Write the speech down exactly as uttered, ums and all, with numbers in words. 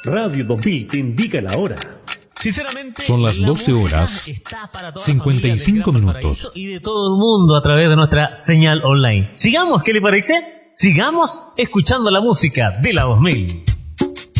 Radio dos mil te indica la hora. Sinceramente, son las doce horas cincuenta y cinco minutos. Y de todo el mundo a través de nuestra señal online. Sigamos, ¿qué le parece? Sigamos escuchando la música de la dos mil.